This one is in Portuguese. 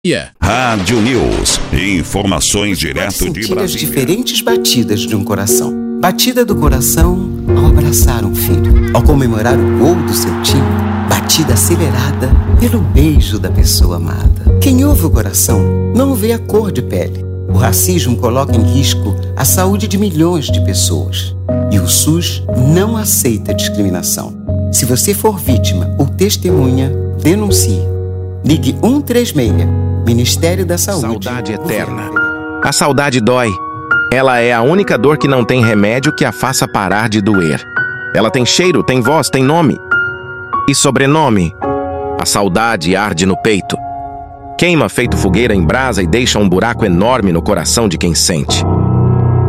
Rádio News. Informações direto de Brasília. As diferentes batidas de um coração. Batida do coração ao abraçar um filho, ao comemorar o gol do seu time. Batida acelerada pelo beijo da pessoa amada. Quem ouve o coração não vê a cor de pele. O racismo coloca em risco a saúde de milhões de pessoas. E o SUS não aceita discriminação. Se você for vítima ou testemunha, denuncie. Ligue 136, Ministério da Saúde. Saudade eterna. A saudade dói. Ela é a única dor que não tem remédio que a faça parar de doer. Ela tem cheiro, tem voz, tem nome. E sobrenome. A saudade arde no peito. Queima feito fogueira em brasa e deixa um buraco enorme no coração de quem sente.